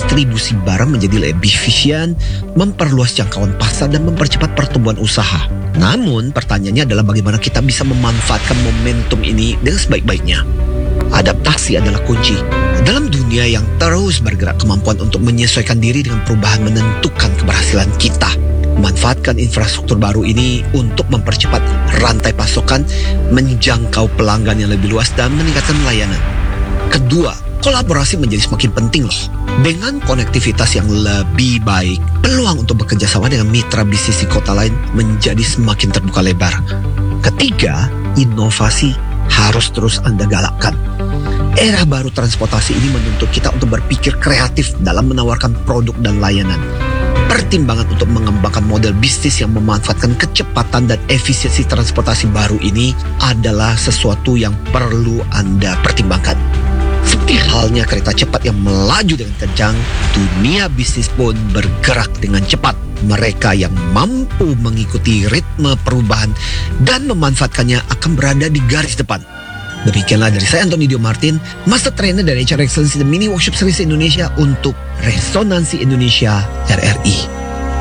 distribusi barang menjadi lebih efisien, memperluas jangkauan pasar, dan mempercepat pertumbuhan usaha. Namun, pertanyaannya adalah bagaimana kita bisa memanfaatkan momentum ini dengan sebaik-baiknya. Adaptasi adalah kunci. Dalam dunia yang terus bergerak, kemampuan untuk menyesuaikan diri dengan perubahan menentukan keberhasilan kita. Manfaatkan infrastruktur baru ini untuk mempercepat rantai pasokan, menjangkau pelanggan yang lebih luas, dan meningkatkan layanan. Kedua, kolaborasi menjadi semakin penting loh. Dengan konektivitas yang lebih baik, peluang untuk bekerja sama dengan mitra bisnis di kota lain menjadi semakin terbuka lebar. Ketiga, inovasi harus terus Anda galakkan. Era baru transportasi ini menuntut kita untuk berpikir kreatif dalam menawarkan produk dan layanan. Pertimbangan untuk mengembangkan model bisnis yang memanfaatkan kecepatan dan efisiensi transportasi baru ini adalah sesuatu yang perlu Anda pertimbangkan. Seperti halnya kereta cepat yang melaju dengan kencang, dunia bisnis pun bergerak dengan cepat. Mereka yang mampu mengikuti ritme perubahan dan memanfaatkannya akan berada di garis depan. Demikianlah dari saya, Anthony Dio Martin, Master Trainer dari HR Excellence The Mini Workshop Series Indonesia untuk Resonansi Indonesia RRI.